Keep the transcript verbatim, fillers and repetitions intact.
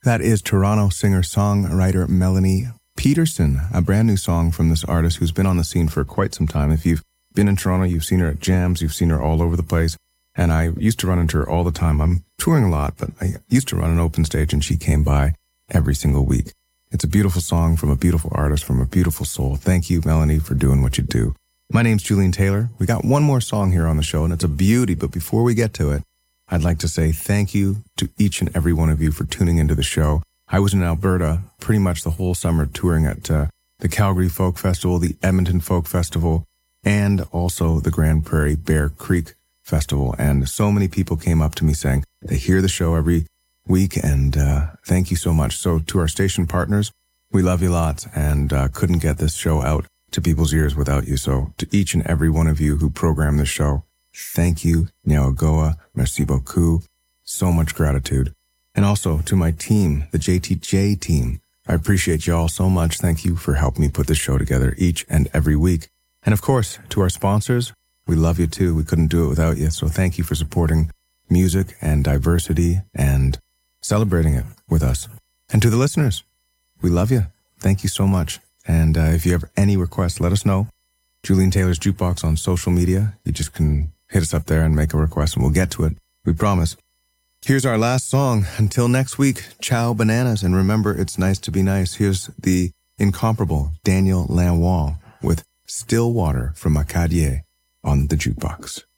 That is Toronto singer-songwriter Melanie Peterson, a brand new song from this artist who's been on the scene for quite some time. If you've been in Toronto, you've seen her at jams, you've seen her all over the place. And I used to run into her all the time. I'm touring a lot, but I used to run an open stage and she came by every single week. It's a beautiful song from a beautiful artist, from a beautiful soul. Thank you, Melanie, for doing what you do. My name's Julian Taylor. We got one more song here on the show, and it's a beauty. But before we get to it, I'd like to say thank you to each and every one of you for tuning into the show. I was in Alberta pretty much the whole summer touring at uh, the Calgary Folk Festival, the Edmonton Folk Festival, and also the Grand Prairie Bear Creek Festival. And so many people came up to me saying they hear the show every week, and uh, thank you so much. So to our station partners, we love you lots, and uh, couldn't get this show out to people's ears without you. So to each and every one of you who program this show, thank you. Nyawagoa, merci beaucoup. So much gratitude. And also to my team, the J T J team. I appreciate y'all so much. Thank you for helping me put this show together each and every week. And of course, to our sponsors, we love you too. We couldn't do it without you. So thank you for supporting music and diversity and celebrating it with us. And to the listeners, we love you. Thank you so much. And uh, if you have any requests, let us know. Julian Taylor's Jukebox on social media. You just can hit us up there and make a request and we'll get to it. We promise. Here's our last song. Until next week, ciao bananas. And remember, it's nice to be nice. Here's the incomparable Daniel Lanois with Still Water from Acadier on the Jukebox.